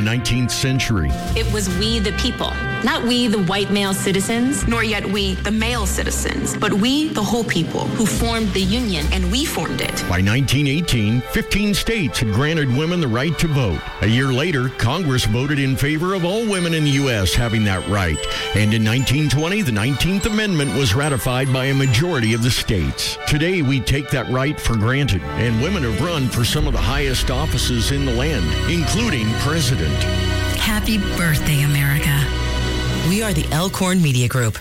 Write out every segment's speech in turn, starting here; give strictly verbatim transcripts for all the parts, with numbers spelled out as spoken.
nineteenth century. It was we the people, not we the white male citizens, nor yet we the male citizens, but we the whole people who formed the Union, and we formed it. By nineteen eighteen, fifteen states had granted women the right to vote. A year later, Congress voted in favor of all women in the U S having that right. And in nineteen twenty, the nineteenth Amendment was ratified by a majority of the states. Today, we take that right for granted, and women have run for some of the highest offices in the land, including president. Happy birthday, America. We are the Elkhorn Media Group.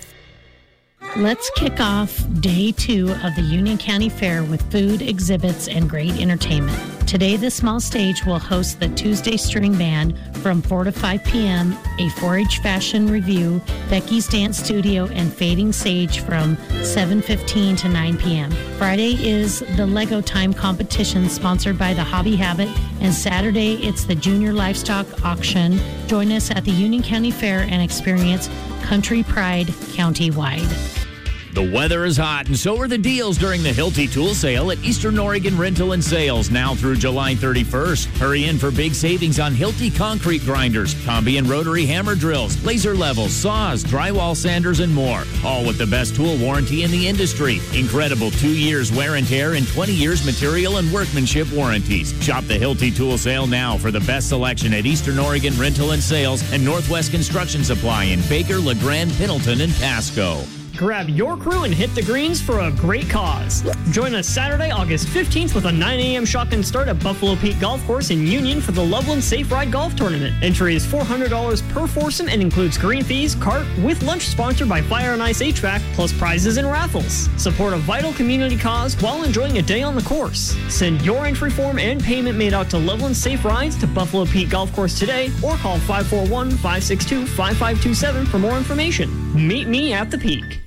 Let's kick off day two of the Union County Fair with food, exhibits, and great entertainment. Today, the Small Stage will host the Tuesday String Band from four to five p.m., a four H fashion review, Becky's Dance Studio, and Fading Sage from seven fifteen to nine p.m. Friday is the Lego Time competition sponsored by the Hobby Habit, and Saturday it's the Junior Livestock Auction. Join us at the Union County Fair and experience Country Pride countywide. The weather is hot, and so are the deals during the Hilti Tool Sale at Eastern Oregon Rental and Sales, now through July thirty-first. Hurry in for big savings on Hilti concrete grinders, combi and rotary hammer drills, laser levels, saws, drywall sanders, and more. All with the best tool warranty in the industry. Incredible two years wear and tear and twenty years material and workmanship warranties. Shop the Hilti Tool Sale now for the best selection at Eastern Oregon Rental and Sales and Northwest Construction Supply in Baker, LeGrand, Pendleton, and Pasco. Grab your crew and hit the greens for a great cause. Join us Saturday, August fifteenth with a nine a.m. shotgun start at Buffalo Peak Golf Course in Union for the Loveland Safe Ride Golf Tournament. Entry is four hundred dollars per foursome and includes green fees, cart, with lunch sponsored by Fire and Ice H V A C, plus prizes and raffles. Support a vital community cause while enjoying a day on the course. Send your entry form and payment made out to Loveland Safe Rides to Buffalo Peak Golf Course today, or call five four one, five six two, five five two seven for more information. Meet me at the Peak.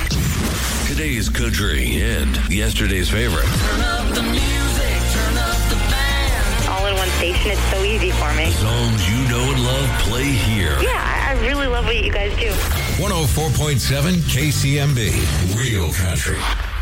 Today's country and yesterday's favorite. Turn up the music, turn up the band. All in one station, it's so easy for me. The songs you know and love play here. Yeah, I really love what you guys do. one oh four point seven K C M B, Real Country.